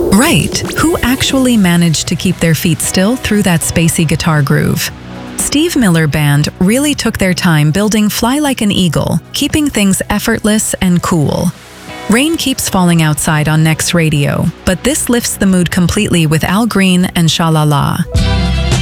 Right, who actually managed to keep their feet still through that spacey guitar groove? Steve Miller Band really took their time building Fly Like an Eagle, keeping things effortless and cool. Rain keeps falling outside on Next Radio, but this lifts the mood completely with Al Green and Sha La La.